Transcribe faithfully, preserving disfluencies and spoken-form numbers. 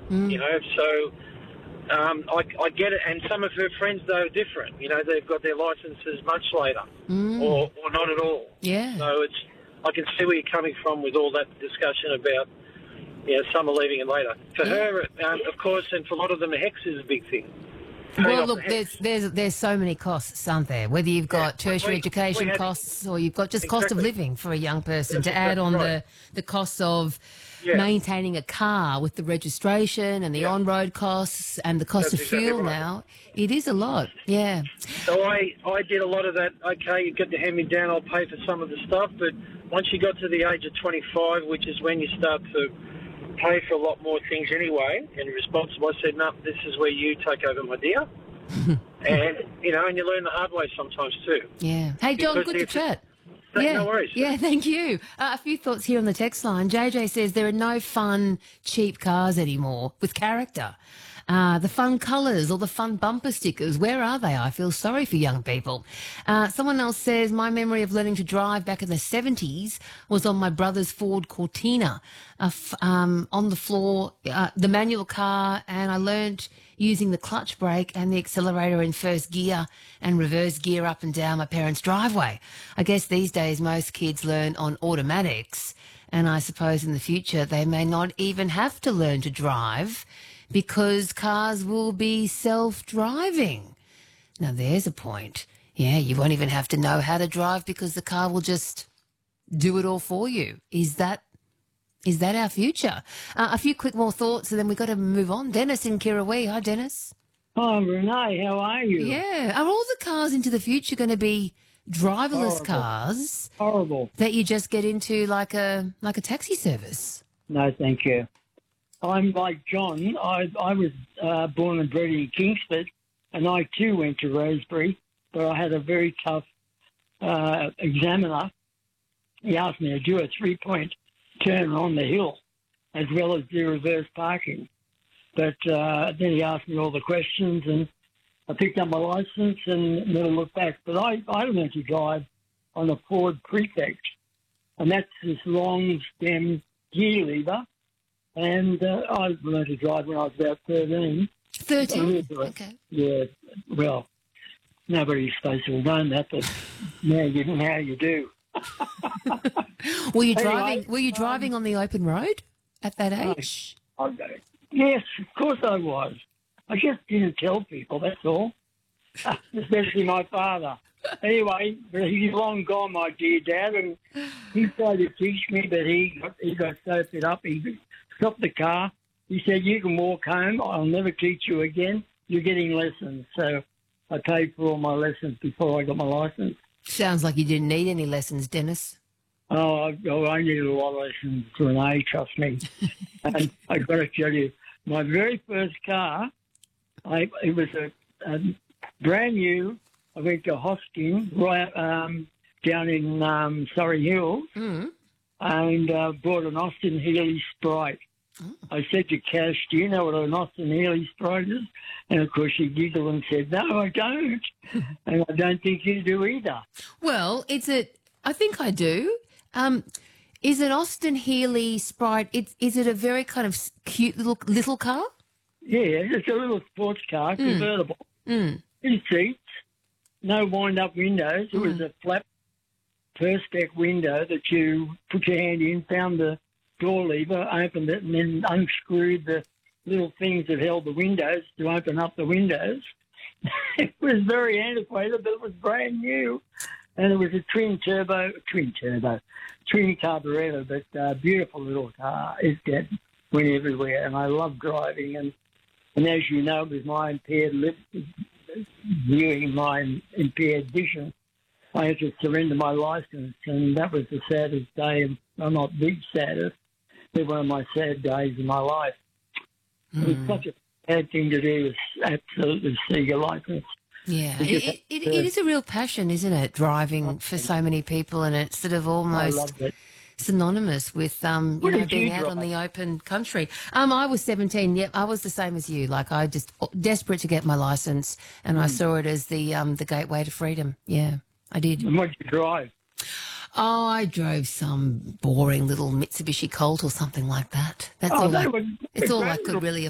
Mm. You know, so um, I, I get it. And some of her friends, though, are different. You know, they've got their licences much later, Mm. or, or not at all. Yeah. So it's I can see where you're coming from with all that discussion about, you know, some are leaving it later. For Yeah. her, um, of course, and for a lot of them, a HECS is a big thing. Paying Well, off look, the there's HECS. there's there's so many costs, aren't there? Whether you've got Yeah, tertiary we- education we had- costs or you've got just cost of Exactly. living for a young person, That's to add exactly on right. the the costs of Yeah. maintaining a car with the registration and the Yeah. on-road costs and the cost That's of exactly fuel right. now. It is a lot. Yeah. So I, I did a lot of that. Okay, you get to hand me down, I'll pay for some of the stuff. But once you got to the age of twenty-five, which is when you start to pay for a lot more things anyway, and responsible, I said, no, this is where you take over, my dear. And, you know, and you learn the hard way sometimes too. Yeah. Hey, John, Because good to if- chat. No- Yeah, no worries. Yeah, thank you. Uh, a few thoughts here on the text line. J J says there are no fun, cheap cars anymore with character. Uh, the fun colours or the fun bumper stickers, where are they? I feel sorry for young people. Uh, someone else says, my memory of learning to drive back in the seventies was on my brother's Ford Cortina, uh, f- um, on the floor, uh, the manual car, and I learnt using the clutch brake and the accelerator in first gear and reverse gear up and down my parents' driveway. I guess these days most kids learn on automatics, and I suppose in the future they may not even have to learn to drive because cars will be self-driving. Now there's a point. Yeah, you won't even have to know how to drive because the car will just do it all for you. Is that Is that our future? Uh, a few quick more thoughts and then we've got to move on. Dennis in Kirrawee. Hi, Dennis. Oh, Renee, how are you? Yeah. Are all the cars into the future going to be driverless Horrible. cars Horrible. that you just get into like a like a taxi service? No, thank you. I'm like John. I, I was uh, born and bred in Kingsford, and I too went to Rosebery, but I had a very tough uh, examiner. He asked me to do a three-point turn on the hill, as well as do reverse parking. But uh, then he asked me all the questions, and I picked up my license and never looked back. But I, I learned to drive on a Ford Prefect, and that's this long stem gear lever. And uh, I learned to drive when I was about thirteen. thirteen? Uh, Okay. Yeah, well, nobody's supposed to have known that, but now you, now you do. Were you Anyway, driving Were you driving on the open road at that I- age? I, yes, of course I was. I just didn't tell people, that's all. Especially my father. Anyway, but he's long gone, my dear dad, and he tried to teach me, but he got, he got so fed up. He stopped the car. He said, you can walk home. I'll never teach you again. You're getting lessons. So I paid for all my lessons before I got my license. Sounds like you didn't need any lessons, Dennis. Oh, I, oh, I needed a lot of lessons, Renee, trust me. And I got to tell you, my very first car, I it was a, a brand new. I went to Hosking, right um, down in um, Surrey Hills, Mm. and uh, bought an Austin Healey Sprite. Oh. I said to Cash, do you know what an Austin Healey Sprite is? And, of course, she giggled and said, no, I don't. And I don't think you do either. Well, it's a. I think I do. Um, is it Austin Healey Sprite? It, is it a very kind of s- cute little little car? Yeah, it's a little sports car, convertible. Mm. Two seats, no wind-up windows. It was Mm. a flat Perspex window that you put your hand in, found the door lever, opened it, and then unscrewed the little things that held the windows to open up the windows. It was very antiquated, but it was brand new. And it was a twin turbo, twin turbo, twin carburetor, but uh, beautiful little car. It get, went everywhere, and I love driving. And, and as you know, with my impaired lip, viewing my impaired vision, I had to surrender my license, and that was the saddest day. Well, not the saddest, but one of my sad days in my life. It was such a bad thing to do, is absolutely see your license. Yeah, We it, just it, have it to- is a real passion, isn't it? Driving for so many people, and it's sort of I almost loved it. synonymous with um, you What know, did being you out on drive? the open country. Um, I was seventeen. Yep, I was the same as you. Like I just desperate to get my license, and I Hmm. saw it as the um, the gateway to freedom. Yeah, I did. And what did you drive? Oh, I drove some boring little Mitsubishi Colt or something like that. That's Oh, all. they I, were it's all I great could little really